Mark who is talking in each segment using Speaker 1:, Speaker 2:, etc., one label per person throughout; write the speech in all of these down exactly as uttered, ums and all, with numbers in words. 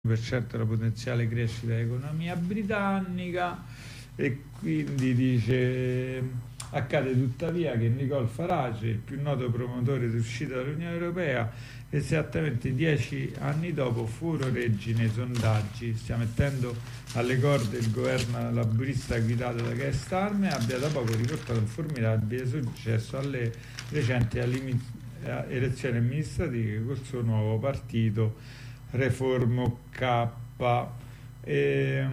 Speaker 1: per cento la potenziale crescita dell'economia britannica, e quindi dice: accade tuttavia che Nicole Farage, il più noto promotore d'uscita dall'Unione Europea, esattamente dieci anni dopo furoreggi nei sondaggi, stia mettendo alle corde il governo laburista guidato da Keir Starmer, abbia da poco riportato un formidabile successo alle recenti elezioni amministrative col suo nuovo partito Reform K. E,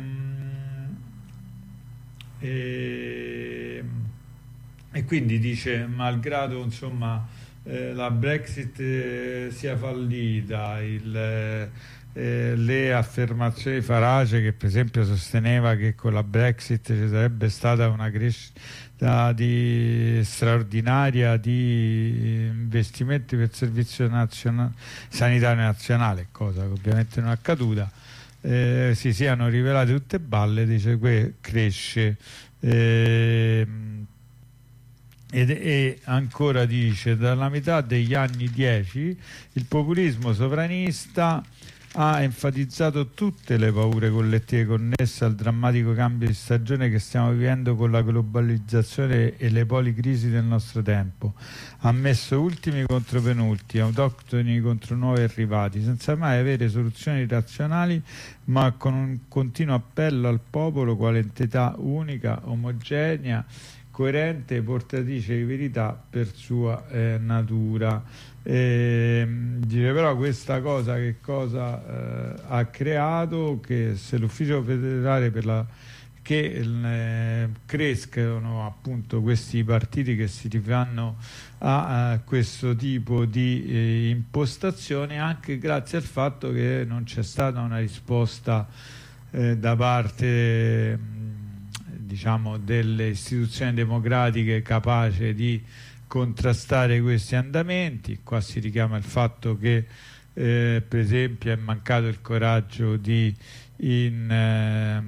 Speaker 1: e, e quindi dice: malgrado insomma eh, la Brexit eh, sia fallita, il, eh, le affermazioni di Farage, che per esempio sosteneva che con la Brexit ci sarebbe stata una crescita di straordinaria di investimenti per il servizio nazionale, sanitario nazionale, cosa che ovviamente non è accaduta, eh, si siano rivelate tutte balle. Dice che cresce, eh, ed, e ancora dice: dalla metà degli anni dieci il populismo sovranista ha enfatizzato tutte le paure collettive connesse al drammatico cambio di stagione che stiamo vivendo con la globalizzazione e le policrisi del nostro tempo. Ha messo ultimi contro penultimi, autoctoni contro nuovi arrivati, senza mai avere soluzioni razionali, ma con un continuo appello al popolo quale entità unica, omogenea, coerente, portatrice di verità per sua eh, natura. E, dire però questa cosa che cosa eh, ha creato? Che se l'ufficio federale per la che eh, crescono appunto questi partiti che si rifanno a, a questo tipo di eh, impostazione, anche grazie al fatto che non c'è stata una risposta eh, da parte mh, diciamo delle istituzioni democratiche capace di contrastare questi andamenti. Qua si richiama il fatto che eh, per esempio è mancato il coraggio di, in, eh,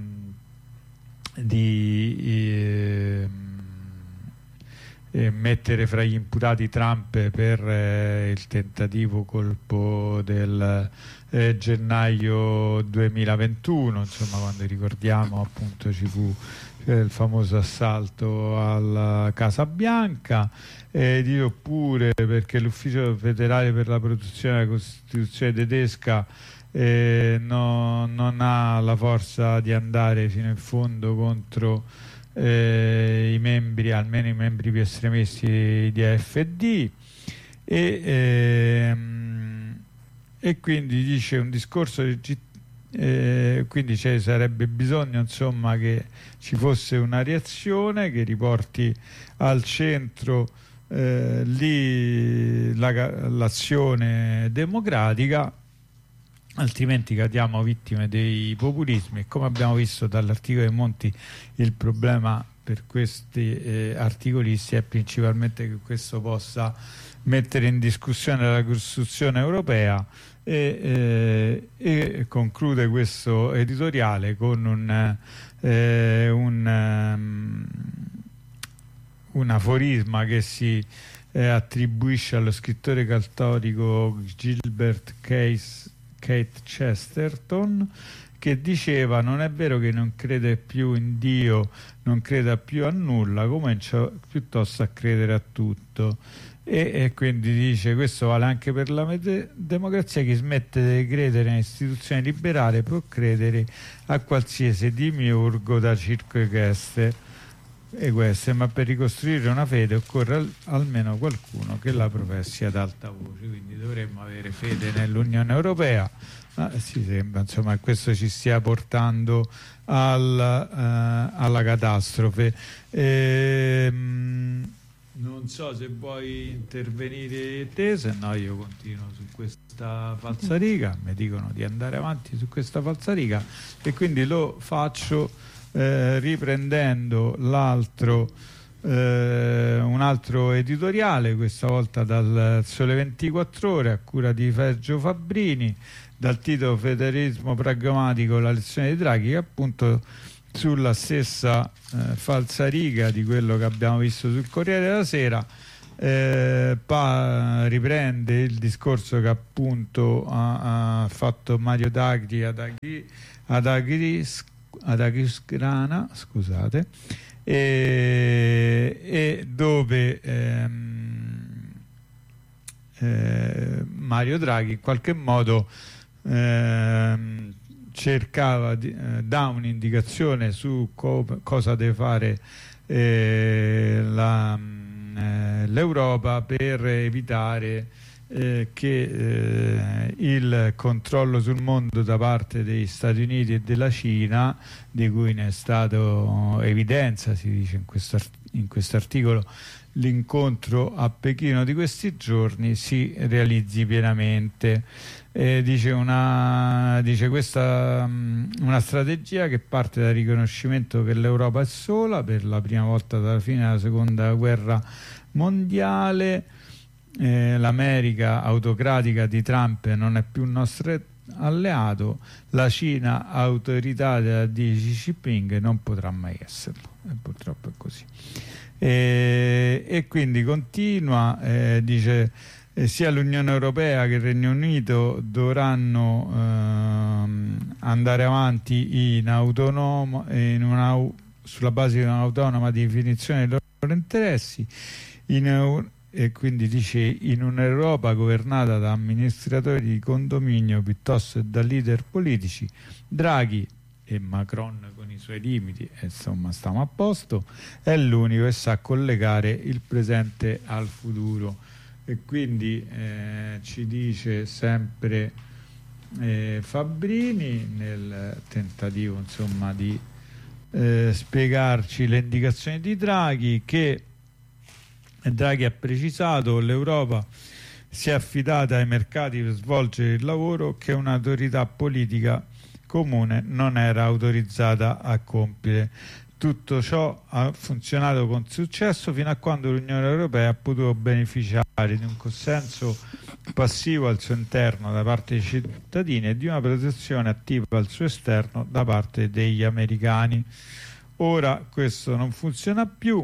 Speaker 1: di eh, eh, mettere fra gli imputati Trump per eh, il tentativo colpo del eh, gennaio duemilaventuno, insomma, quando ricordiamo appunto ci fu il famoso assalto alla Casa Bianca. Eh, dico pure perché l'Ufficio federale per la produzione della Costituzione tedesca eh, no, non ha la forza di andare fino in fondo contro eh, i membri, almeno i membri più estremisti di A F D, e, ehm, e quindi dice un discorso legittimo. Eh, quindi ci sarebbe bisogno insomma che ci fosse una reazione che riporti al centro eh, lì la, l'azione democratica, altrimenti cadiamo vittime dei populismi. E come abbiamo visto dall'articolo di Monti, il problema per questi eh, articolisti è principalmente che questo possa mettere in discussione la Costituzione europea. E, eh, e conclude questo editoriale con un, eh, un, um, un aforisma che si eh, attribuisce allo scrittore cattolico Gilbert Case, Kate Chesterton, che diceva: non è vero che non crede più in Dio, non creda più a nulla, comincia piuttosto a credere a tutto. E, e quindi dice: questo vale anche per la democrazia, chi smette di credere in istituzioni liberali può credere a qualsiasi demiurgo da circo equestre, equestre, ma per ricostruire una fede occorre al, almeno qualcuno che la professi ad alta voce. Quindi dovremmo avere fede nell'Unione Europea. Ah, si sembra insomma che questo ci stia portando al, eh, alla catastrofe. Ehm, Non so se vuoi intervenire te, se no io continuo su questa falsariga. Mi dicono di andare avanti su questa falsariga e quindi lo faccio eh, riprendendo l'altro, eh, un altro editoriale, questa volta dal Sole ventiquattro Ore, a cura di Sergio Fabbrini, dal titolo Federalismo pragmatico, la lezione di Draghi, che appunto sulla stessa eh, falsariga di quello che abbiamo visto sul Corriere della Sera eh, pa, riprende il discorso che appunto ha, ha fatto Mario Draghi ad, Agri, ad, Agris, ad Agrisgrana, scusate, e, e dove ehm, eh, Mario Draghi in qualche modo ehm, cercava di, eh, dà un'indicazione su co cosa deve fare eh, la, eh, l'Europa per evitare eh, che eh, il controllo sul mondo da parte degli Stati Uniti e della Cina, di cui ne è stato evidenza, si dice in questo in quest'articolo, l'incontro a Pechino di questi giorni, si realizzi pienamente. Eh, dice, una, dice questa um, una strategia che parte dal riconoscimento che l'Europa è sola per la prima volta dalla fine della seconda guerra mondiale. Eh, l'America autocratica di Trump non è più un nostro alleato, la Cina autoritaria di Xi Jinping non potrà mai esserlo, e purtroppo è così. E, e quindi continua, eh, dice eh, sia l'Unione Europea che il Regno Unito dovranno ehm, andare avanti in autonomo, in una, sulla base di un'autonoma definizione dei loro interessi, in, e quindi dice in un'Europa governata da amministratori di condominio piuttosto che da leader politici. Draghi e Macron con i suoi limiti, insomma stiamo a posto, è l'unico che sa collegare il presente al futuro, e quindi eh, ci dice sempre eh, Fabbrini nel tentativo insomma di eh, spiegarci le indicazioni di Draghi, che Draghi ha precisato l'Europa si è affidata ai mercati per svolgere il lavoro che un'autorità politica comune non era autorizzata a compiere. Tutto ciò ha funzionato con successo fino a quando l'Unione Europea ha potuto beneficiare di un consenso passivo al suo interno da parte dei cittadini e di una protezione attiva al suo esterno da parte degli americani. Ora questo non funziona più.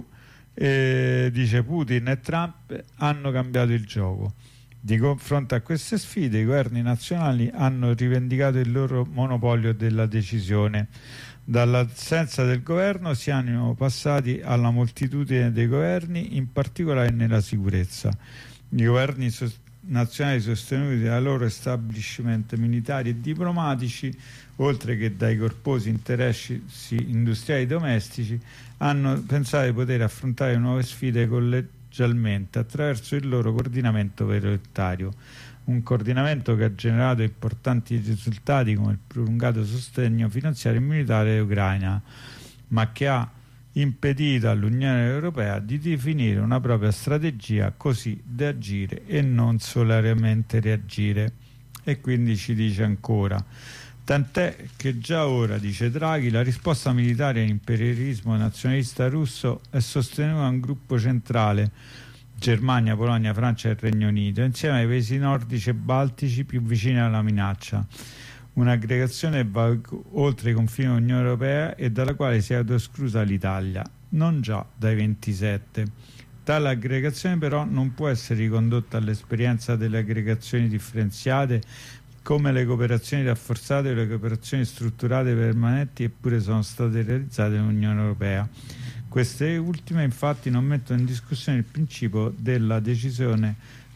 Speaker 1: Eh, dice Putin e Trump hanno cambiato il gioco. Di fronte a queste sfide i governi nazionali hanno rivendicato il loro monopolio della decisione. Dall'assenza del governo siamo passati alla moltitudine dei governi, in particolare nella sicurezza. I governi sost- nazionali sostenuti dai loro establishment militari e diplomatici, oltre che dai corposi interessi industriali e domestici, hanno pensato di poter affrontare nuove sfide collegialmente attraverso il loro coordinamento prioritario, un coordinamento che ha generato importanti risultati come il prolungato sostegno finanziario e militare all'Ucraina, ma che ha impedito all'Unione Europea di definire una propria strategia così da agire e non solamente reagire. E quindi ci dice ancora: tant'è che già ora, dice Draghi, la risposta militare all'imperialismo nazionalista russo è sostenuta da un gruppo centrale, Germania, Polonia, Francia e Regno Unito, insieme ai paesi nordici e baltici più vicini alla minaccia. Un'aggregazione che va oltre i confini dell'Unione Europea e dalla quale si è autoesclusa l'Italia, non già dai ventisette. Tale aggregazione però non può essere ricondotta all'esperienza delle aggregazioni differenziate come le cooperazioni rafforzate o le cooperazioni strutturate permanenti, eppure sono state realizzate nell'Unione Europea. Queste ultime infatti non mettono in discussione il principio della decisione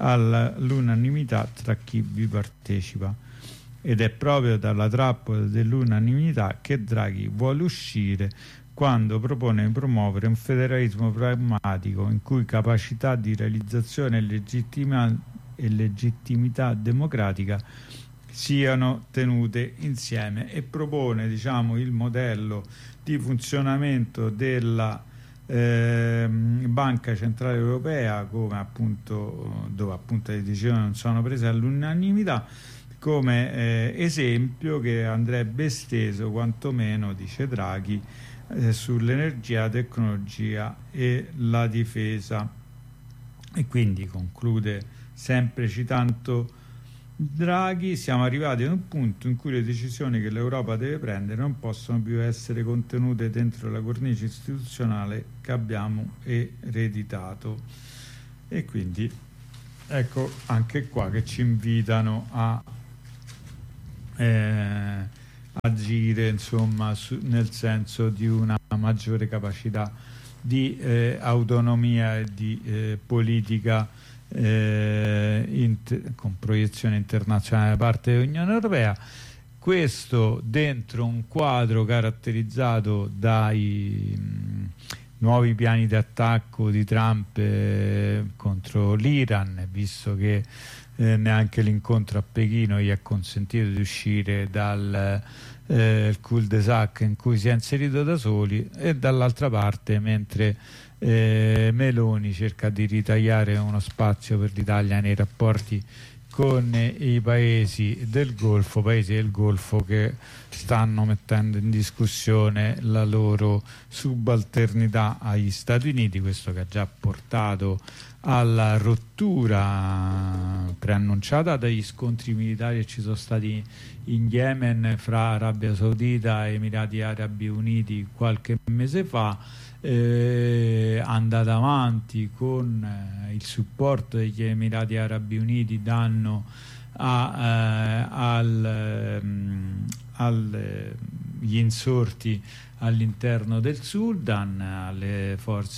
Speaker 1: all'unanimità tra chi vi partecipa, ed è proprio dalla trappola dell'unanimità che Draghi vuole uscire quando propone di promuovere un federalismo pragmatico in cui capacità di realizzazione e, legittima, e legittimità democratica siano tenute insieme, e propone, diciamo, il modello di funzionamento della eh, Banca Centrale Europea, come appunto, dove appunto le decisioni non sono prese all'unanimità, come eh, esempio che andrebbe esteso quantomeno, dice Draghi, eh, sull'energia, la tecnologia e la difesa. E quindi conclude, sempre citando Draghi: siamo arrivati ad un punto in cui le decisioni che l'Europa deve prendere non possono più essere contenute dentro la cornice istituzionale che abbiamo ereditato. e quindi ecco anche qua che ci invitano a eh, agire insomma su, nel senso di una maggiore capacità di eh, autonomia e di eh, politica eh, inter- con proiezione internazionale da parte dell'Unione Europea. Questo dentro un quadro caratterizzato dai mh, nuovi piani di attacco di Trump eh, contro l'Iran, visto che eh, neanche l'incontro a Pechino gli ha consentito di uscire dal eh, cul-de-sac in cui si è inserito da soli, e dall'altra parte mentre eh, Meloni cerca di ritagliare uno spazio per l'Italia nei rapporti con i paesi del Golfo, paesi del Golfo che stanno mettendo in discussione la loro subalternità agli Stati Uniti, questo che ha già portato alla rottura preannunciata dagli scontri militari che ci sono stati in Yemen fra Arabia Saudita e Emirati Arabi Uniti qualche mese fa, eh, andata avanti con eh, il supporto degli Emirati Arabi Uniti danno a, eh, al, um, al, gli insorti all'interno del Sudan, alle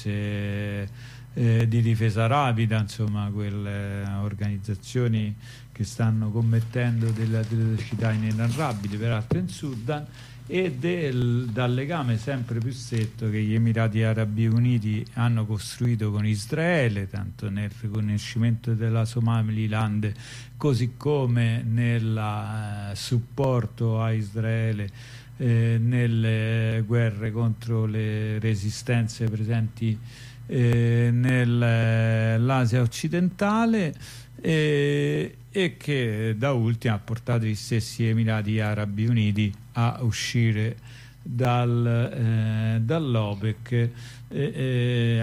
Speaker 1: forze eh, di difesa rapida, insomma quelle organizzazioni che stanno commettendo delle atrocità inenarrabili peraltro in Sudan, e del, dal legame sempre più stretto che gli Emirati Arabi Uniti hanno costruito con Israele, tanto nel riconoscimento della Somaliland così come nel eh, supporto a Israele eh, nelle guerre contro le resistenze presenti eh, nell'Asia occidentale, eh, e che da ultimo ha portato gli stessi Emirati Arabi Uniti a uscire dal, eh, dall'OPEC, eh, eh,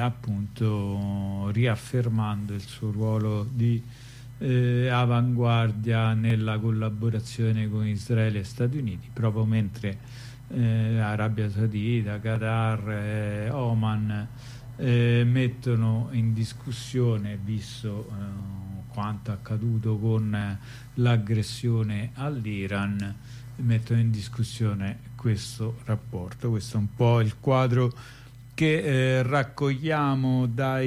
Speaker 1: appunto riaffermando il suo ruolo di eh, avanguardia nella collaborazione con Israele e Stati Uniti, proprio mentre eh, Arabia Saudita, Qatar, eh, Oman eh, mettono in discussione, visto eh, quanto accaduto con eh, l'aggressione all'Iran, mettono in discussione questo rapporto. Questo è un po' il quadro che eh, raccogliamo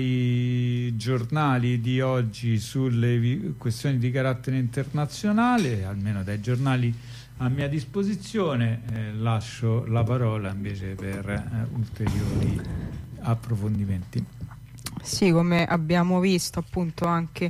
Speaker 1: dai giornali di oggi sulle vi- questioni di carattere internazionale, almeno dai giornali a mia disposizione. Eh, lascio la parola invece per eh, ulteriori approfondimenti.
Speaker 2: Sì, come abbiamo visto appunto anche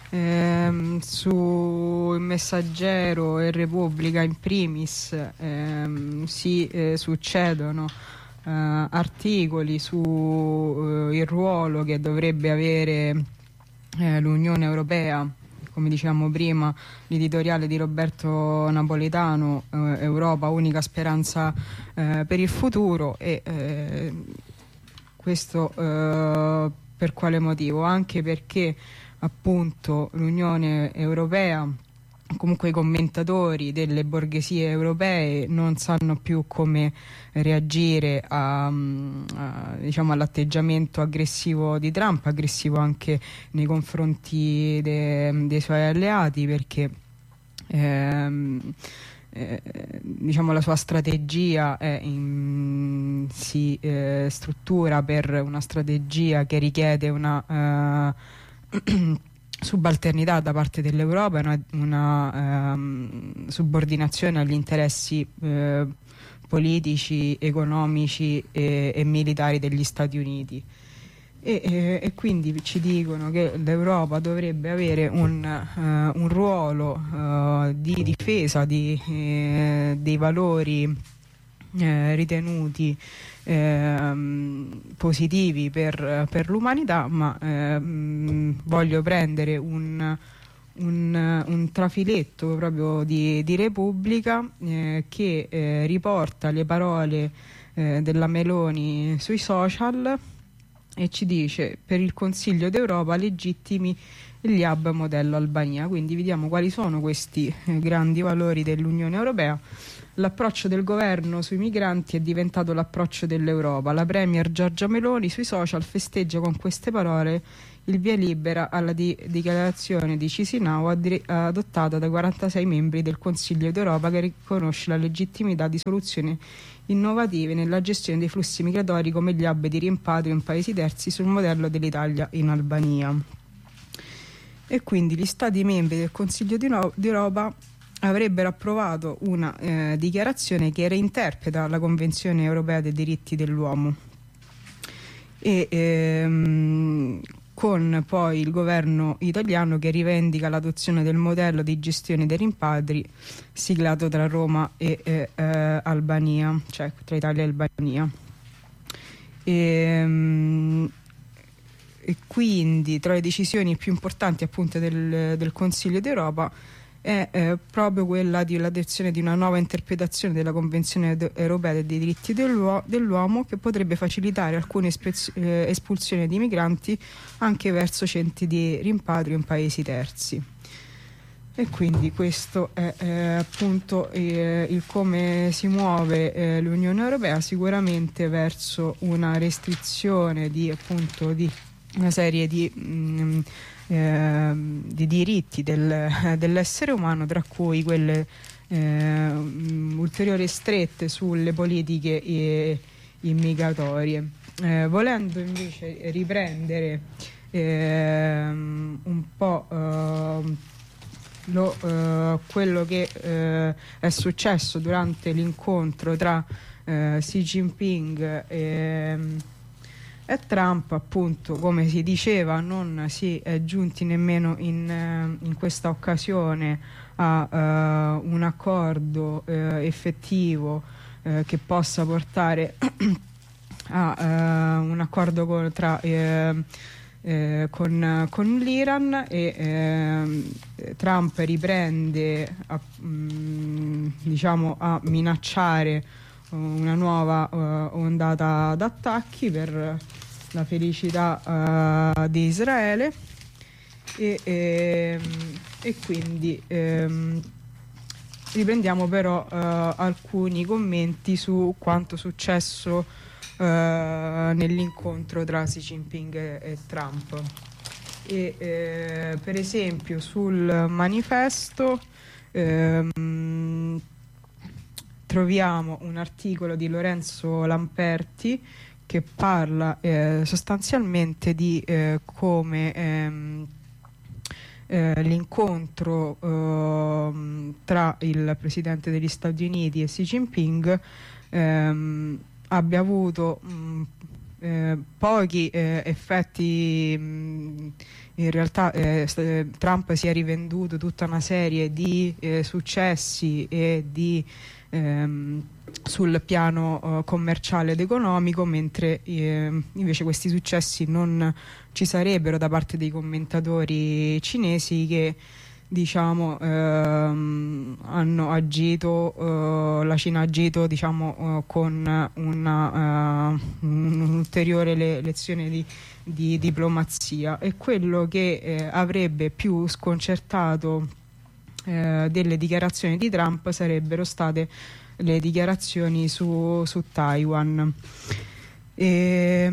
Speaker 2: ehm, su Il Messaggero e Repubblica in primis, ehm, si eh, succedono eh, articoli su eh, il ruolo che dovrebbe avere eh, l'Unione Europea. Come dicevamo prima, l'editoriale di Roberto Napolitano, eh, Europa, unica speranza eh, per il futuro, e eh, questo eh, per quale motivo? Anche perché appunto l'Unione Europea, comunque i commentatori delle borghesie europee non sanno più come reagire a, a, diciamo, all'atteggiamento aggressivo di Trump, aggressivo anche nei confronti de, dei suoi alleati, perché ehm, eh, diciamo la sua strategia è in, si eh, struttura per una strategia che richiede una eh, subalternità da parte dell'Europa, una, una um, subordinazione agli interessi eh, politici, economici e, e militari degli Stati Uniti. E, e, e quindi ci dicono che l'Europa dovrebbe avere un, uh, un ruolo uh, di difesa di, eh, dei valori eh, ritenuti eh, positivi per, per l'umanità, ma eh, mh, voglio prendere un, un, un trafiletto proprio di, di Repubblica eh, che eh, riporta le parole eh, della Meloni sui social e ci dice: per il Consiglio d'Europa legittimi gli hub modello Albania. Quindi vediamo quali sono questi eh, grandi valori dell'Unione Europea. l'approccio del governo sui migranti è diventato l'approccio dell'Europa. La premier Giorgia Meloni sui social festeggia con queste parole il via libera alla di- dichiarazione di Chisinau addiri- adottata da quarantasei membri del Consiglio d'Europa, che riconosce la legittimità di soluzioni innovative nella gestione dei flussi migratori come gli hub di rimpatrio in paesi terzi sul modello dell'Italia in Albania. E quindi gli Stati membri del Consiglio di no- d'Europa avrebbero approvato una eh, dichiarazione che reinterpreta la Convenzione europea dei diritti dell'uomo e ehm, con poi il governo italiano che rivendica l'adozione del modello di gestione dei rimpatri siglato tra Roma e eh, eh, Albania, cioè tra Italia e Albania. E, e quindi tra le decisioni più importanti appunto del, del Consiglio d'Europa è eh, proprio quella di l'adozione di una nuova interpretazione della Convenzione de- europea dei diritti dell'uo- dell'uomo, che potrebbe facilitare alcune espez- eh, espulsioni di migranti anche verso centri di rimpatrio in paesi terzi. E quindi questo è eh, appunto eh, il come si muove eh, l'Unione Europea, sicuramente verso una restrizione di appunto di una serie di mh, eh, di diritti del, dell'essere umano, tra cui quelle eh, mh, ulteriori strette sulle politiche eh, immigratorie. Eh, volendo invece riprendere eh, un po' eh, lo, eh, quello che eh, è successo durante l'incontro tra eh, Xi Jinping e E Trump, appunto, come si diceva, non si è giunti nemmeno in, in questa occasione a uh, un accordo uh, effettivo uh, che possa portare a uh, un accordo con, tra, uh, uh, con, con l'Iran, e uh, Trump riprende a, um, diciamo, a minacciare una nuova uh, ondata d'attacchi per la felicità uh, di Israele e, e, e quindi ehm, riprendiamo però uh, alcuni commenti su quanto successo uh, nell'incontro tra Xi Jinping e, e Trump. E, eh, per esempio sul manifesto ehm, troviamo un articolo di Lorenzo Lamperti che parla eh, sostanzialmente di eh, come ehm, eh, l'incontro eh, tra il presidente degli Stati Uniti e Xi Jinping ehm, abbia avuto mh, eh, pochi eh, effetti. Mh, in realtà eh, Trump si è rivenduto tutta una serie di eh, successi e di Ehm, sul piano uh, commerciale ed economico, mentre eh, invece questi successi non ci sarebbero da parte dei commentatori cinesi che diciamo ehm, hanno agito uh, la Cina ha agito diciamo uh, con una uh, un'ulteriore le- lezione di, di diplomazia. E quello che eh, avrebbe più sconcertato Eh, delle dichiarazioni di Trump sarebbero state le dichiarazioni su, su Taiwan. E,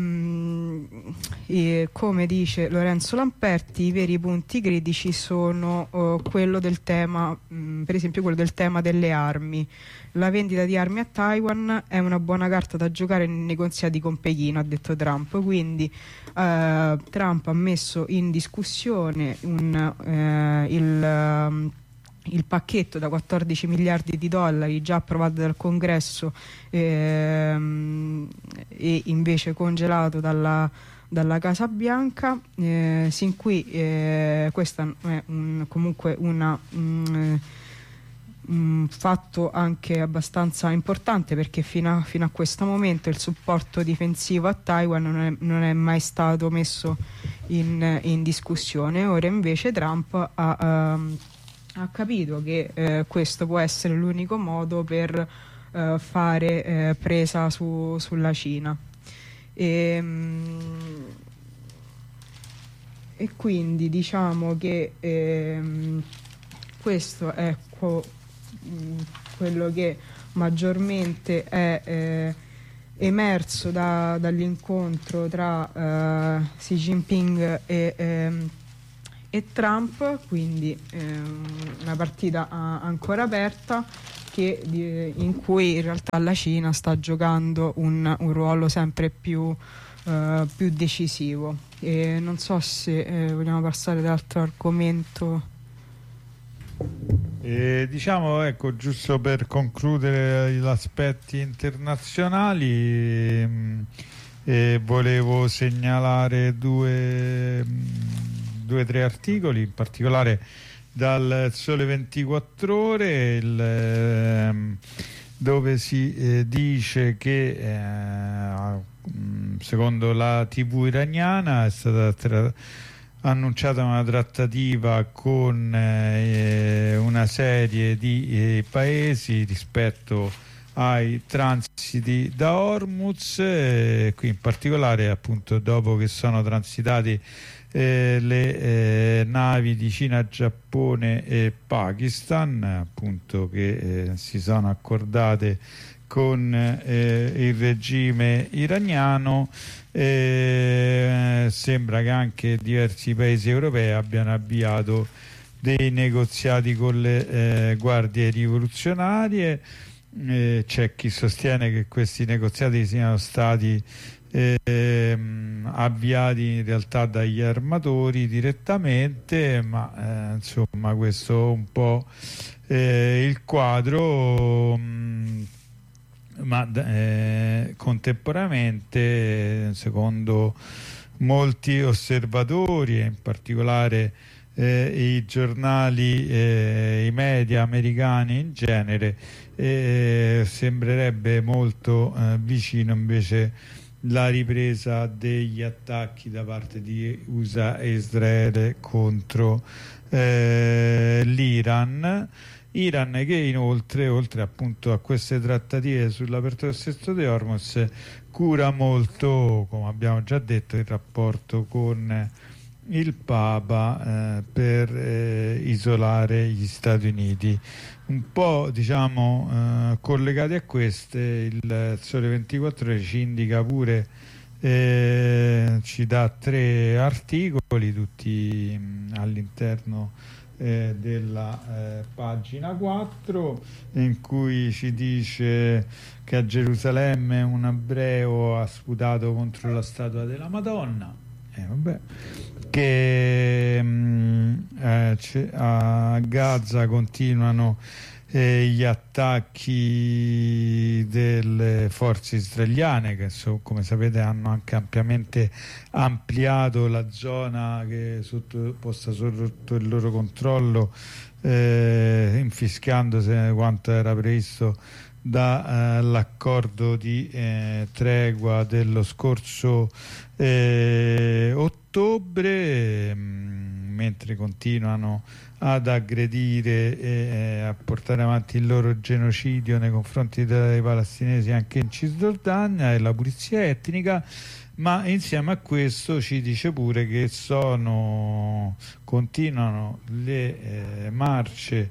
Speaker 2: e come dice Lorenzo Lamperti, i veri punti critici sono uh, quello del tema, mh, per esempio quello del tema delle armi. La vendita di armi a Taiwan è una buona carta da giocare nei negoziati con Pechino, ha detto Trump. Quindi uh, Trump ha messo in discussione un, uh, il uh, il pacchetto da quattordici miliardi di dollari già approvato dal Congresso ehm, e invece congelato dalla, dalla Casa Bianca, eh, sin qui eh, questa è un, comunque una, un, un fatto anche abbastanza importante, perché fino a, fino a questo momento il supporto difensivo a Taiwan non è, non è mai stato messo in, in discussione. Ora invece Trump ha um, ha capito che eh, questo può essere l'unico modo per eh, fare eh, presa su, sulla Cina. E, mh, e quindi diciamo che ehm, questo è co- mh, quello che maggiormente è eh, emerso da, dall'incontro tra eh, Xi Jinping e, ehm, e Trump, quindi ehm, una partita a, ancora aperta che, di, in cui in realtà la Cina sta giocando un, un ruolo sempre più, eh, più decisivo. E non so se eh, vogliamo passare ad altro argomento.
Speaker 1: E diciamo, ecco, giusto per concludere gli aspetti internazionali, mh, eh, volevo segnalare due, mh, due o tre articoli, in particolare dal Sole ventiquattro Ore, il, ehm, dove si eh, dice che eh, secondo la tivù iraniana è stata tra- annunciata una trattativa con eh, una serie di eh, paesi rispetto ai transiti da Hormuz, eh, qui in particolare appunto dopo che sono transitati eh, le eh, navi di Cina, Giappone e Pakistan, appunto, che eh, si sono accordate con eh, il regime iraniano. Eh, sembra che anche diversi paesi europei abbiano avviato dei negoziati con le eh, guardie rivoluzionarie. Eh, c'è chi sostiene che questi negoziati siano stati eh, avviati in realtà dagli armatori direttamente, ma eh, insomma questo è un po' eh, il quadro. Mh, ma eh, contemporaneamente, secondo molti osservatori e in particolare eh, i giornali, eh, i media americani in genere, eh, sembrerebbe molto eh, vicino invece la ripresa degli attacchi da parte di U S A e Israele contro eh, l'Iran. Iran che inoltre, oltre appunto a queste trattative sull'apertura del Stretto di Hormuz, cura molto, come abbiamo già detto, il rapporto con il Papa eh, per eh, isolare gli Stati Uniti. Un po', diciamo, eh, collegati a queste, il Sole ventiquattro Ore ci indica pure, eh, ci dà tre articoli, tutti mh, all'interno Eh, della eh, pagina quattro, in cui ci dice che a Gerusalemme un ebreo ha sputato contro la statua della Madonna, eh, vabbè. Che mh, eh, a Gaza continuano eh, gli attacchi delle forze israeliane che so, come sapete hanno anche ampiamente ampliato la zona che è sotto, posta sotto il loro controllo, eh, infischiandose quanto era previsto dall'accordo eh, di eh, tregua dello scorso eh, ottobre, mh, mentre continuano ad aggredire e a portare avanti il loro genocidio nei confronti dei palestinesi anche in Cisgiordania e la pulizia etnica. Ma insieme a questo ci dice pure che sono continuano le eh, marce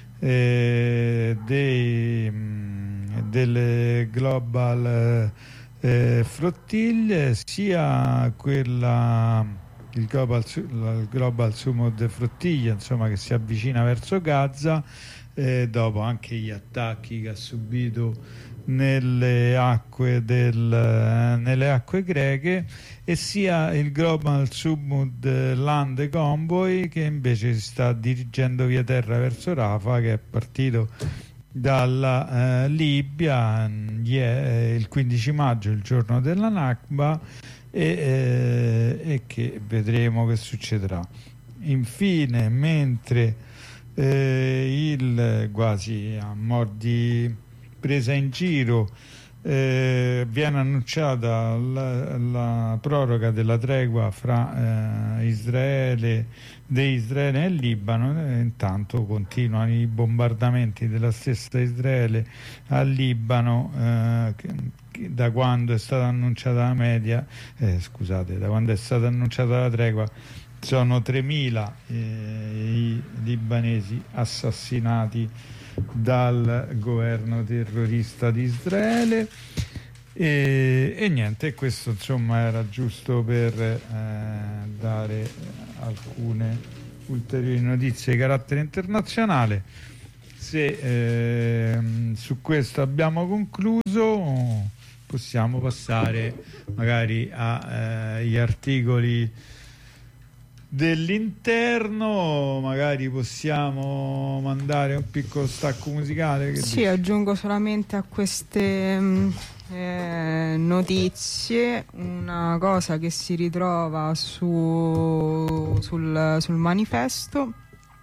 Speaker 1: eh, dei, mh, delle Global eh, Flottiglie, sia quella il Global, il Global Summit Flottiglia, insomma, che si avvicina verso Gaza, eh, dopo anche gli attacchi che ha subito nelle acque, del, nelle acque greche, e sia il Global Summit Land Convoy, che invece si sta dirigendo via terra verso Rafah, che è partito dalla eh, Libia eh, il quindici maggio, il giorno della Nakba, e, eh, e che vedremo che succederà. Infine, mentre eh, il quasi a mo' di presa in giro eh, viene annunciata la, la proroga della tregua fra eh, Israele di Israele e Libano, e intanto continuano i bombardamenti della stessa Israele al Libano, eh, che, che da quando è stata annunciata la media eh, scusate, da quando è stata annunciata la tregua sono tremila eh, i libanesi assassinati dal governo terrorista di Israele. E, e niente, questo insomma era giusto per eh, dare alcune ulteriori notizie di carattere internazionale. Se eh, su questo abbiamo concluso, possiamo passare magari agli eh, articoli dell'interno. Magari possiamo mandare un piccolo stacco musicale. Che
Speaker 2: sì,
Speaker 1: dici?
Speaker 2: Aggiungo solamente a queste mh, eh, notizie una cosa che si ritrova su, sul, sul manifesto,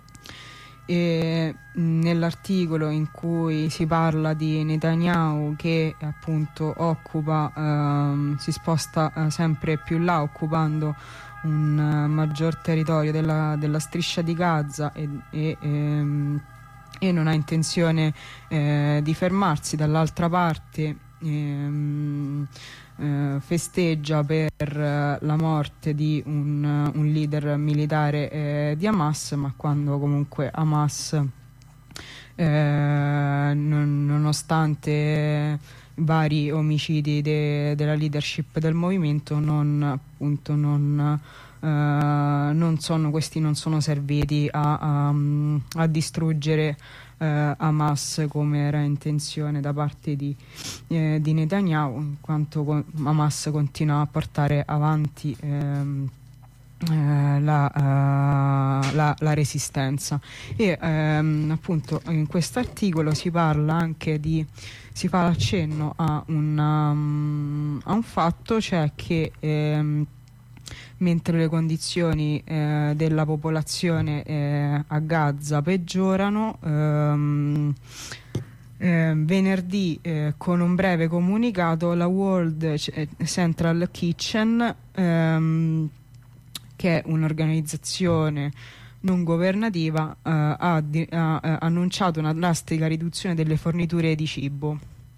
Speaker 2: e nell'articolo in cui si parla di Netanyahu che appunto occupa, ehm, si sposta eh, sempre più là, occupando un uh, maggior territorio della, della striscia di Gaza, e, e, ehm, e non ha intenzione eh, di fermarsi. Dall'altra parte ehm, eh, festeggia per uh, la morte di un, uh, un leader militare eh, di Hamas, ma quando comunque Hamas eh, non, nonostante vari omicidi de, della leadership del movimento, non appunto non, uh, non sono questi non sono serviti a, a, a distruggere Uh, Hamas, come era intenzione da parte di, eh, di Netanyahu, in quanto con, Hamas continua a portare avanti ehm, eh, la, uh, la, la resistenza. E ehm, appunto in questo articolo si parla anche di si fa accenno a un, um, a un fatto, cioè che ehm, mentre le condizioni eh, della popolazione eh, a Gaza peggiorano, ehm, eh, venerdì eh, con un breve comunicato la World Central Kitchen, ehm, che è un'organizzazione non governativa, eh, ha, di, ha eh, annunciato una drastica riduzione delle forniture di cibo.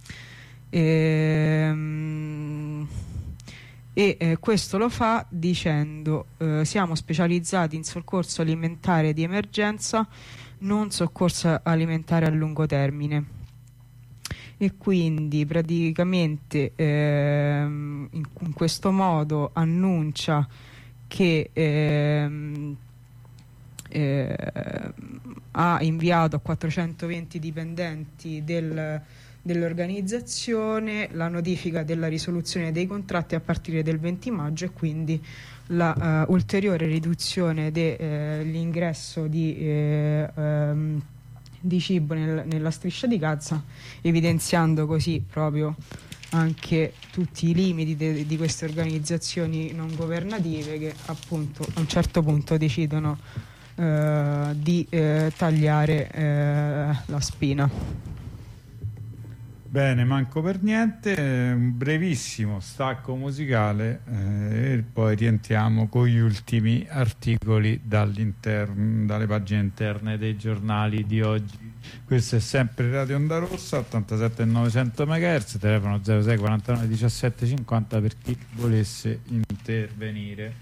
Speaker 2: Ehm, e eh, questo lo fa dicendo eh, siamo specializzati in soccorso alimentare di emergenza, non soccorso alimentare a lungo termine. E quindi praticamente ehm, in, in questo modo annuncia che ehm, eh, ha inviato a quattrocentoventi dipendenti del dell'organizzazione la notifica della risoluzione dei contratti a partire del venti maggio, e quindi la uh, ulteriore riduzione dell'ingresso eh, di, eh, um, di cibo nel, nella striscia di Gaza, evidenziando così proprio anche tutti i limiti de, di queste organizzazioni non governative che appunto a un certo punto decidono uh, di uh, tagliare uh, la spina.
Speaker 1: Bene, manco per niente, un brevissimo stacco musicale eh, e poi rientriamo con gli ultimi articoli dall'interno, dalle pagine interne dei giornali di oggi. Questo è sempre Radio Onda Rossa, ottantasette e novecento megahertz, telefono zero sei quarantanove diciassette cinquanta per chi volesse intervenire.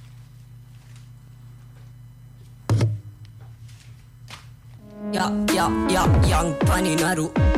Speaker 3: Yeah, yeah, yeah, young Paninaru.